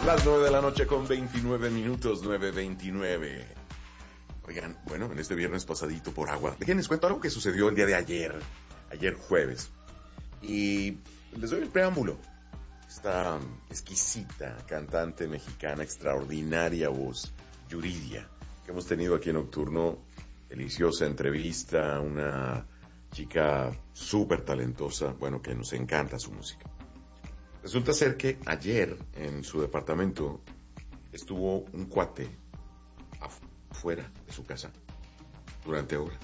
Las 9 de la noche con 29 minutos, 9:29. Oigan, bueno, en este viernes pasadito por agua, déjenles cuento algo que sucedió el día de ayer jueves. Y les doy el preámbulo. Esta exquisita cantante mexicana, extraordinaria voz, Yuridia, que hemos tenido aquí en Nocturno, deliciosa entrevista, una chica súper talentosa, bueno, que nos encanta su música. Resulta ser que ayer en su departamento estuvo un cuate afuera de su casa durante horas.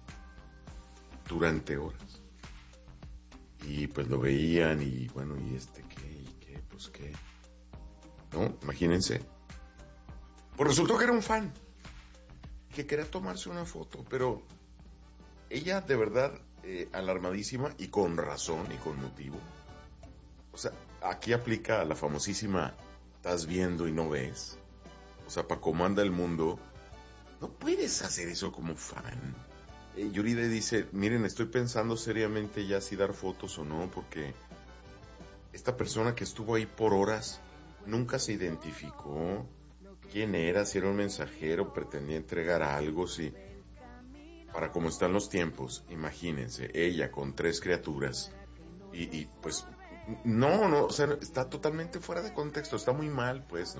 Y pues lo veían y bueno, ¿y qué? Pues qué. ¿No? Imagínense. Pues resultó que era un fan que quería tomarse una foto, pero ella de verdad alarmadísima y con razón y con motivo. O sea, aquí aplica la famosísima estás viendo y no ves. O sea, para cómo anda el mundo, no puedes hacer eso como fan. Yuride dice, miren, estoy pensando seriamente ya si dar fotos o no, porque esta persona que estuvo ahí por horas nunca se identificó quién era, si era un mensajero, pretendía entregar algo, si... Para cómo están los tiempos, imagínense, ella con 3 criaturas y pues... No, o sea, está totalmente fuera de contexto, está muy mal, pues, ¿no?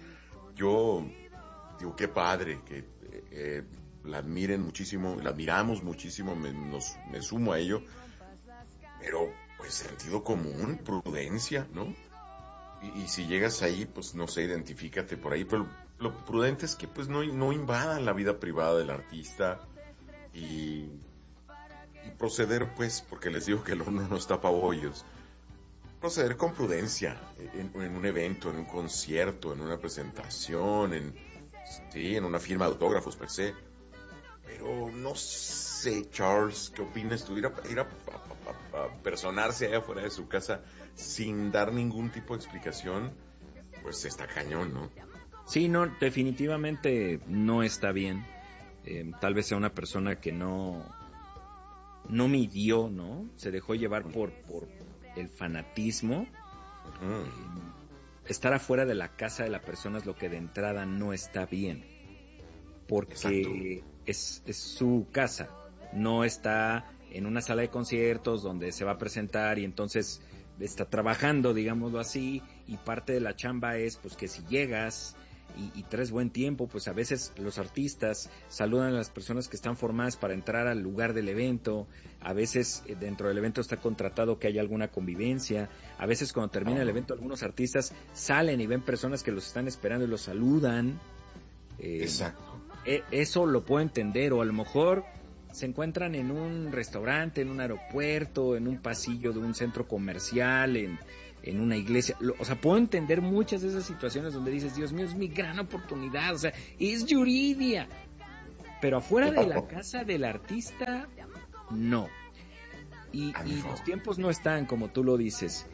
Yo digo, qué padre, que la admiren muchísimo, la admiramos muchísimo, me sumo a ello, pero, pues, sentido común, prudencia, ¿no? Y si llegas ahí, pues, no sé, identifícate por ahí, pero lo prudente es que, pues, no invadan la vida privada del artista y proceder, pues, porque les digo que el horno no está para bollos, proceder con prudencia en un evento, en un concierto, en una presentación, en una firma de autógrafos per se. Pero no sé, Charles, ¿qué opinas tú? Ir a personarse allá afuera de su casa sin dar ningún tipo de explicación, pues está cañón, ¿no? Sí, no, definitivamente no está bien. Tal vez sea una persona que no midió, ¿no? Se dejó llevar por el fanatismo. Estar afuera de la casa de la persona es lo que de entrada no está bien, porque es su casa, no está en una sala de conciertos donde se va a presentar y entonces está trabajando, digámoslo así, y parte de la chamba es pues que si llegas y traes buen tiempo, pues a veces los artistas saludan a las personas que están formadas para entrar al lugar del evento, a veces dentro del evento está contratado que haya alguna convivencia, a veces cuando termina el evento algunos artistas salen y ven personas que los están esperando y los saludan. Exacto. Eso lo puedo entender, o a lo mejor se encuentran en un restaurante, en un aeropuerto, en un pasillo de un centro comercial, en una iglesia, o sea, puedo entender muchas de esas situaciones donde dices, Dios mío, es mi gran oportunidad, o sea, es Yuridia, pero afuera de la casa del artista, no. Y los tiempos no están, como tú lo dices.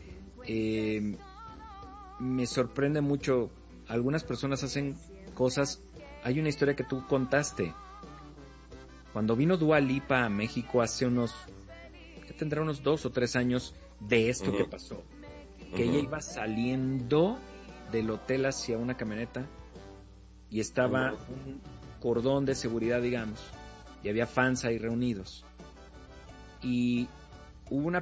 Me sorprende mucho, algunas personas hacen cosas, hay una historia que tú contaste, cuando vino Dua Lipa a México hace que tendrá unos 2 o 3 años de esto que pasó, que ella iba saliendo del hotel hacia una camioneta y estaba un cordón de seguridad, digamos, y había fans ahí reunidos, y hubo una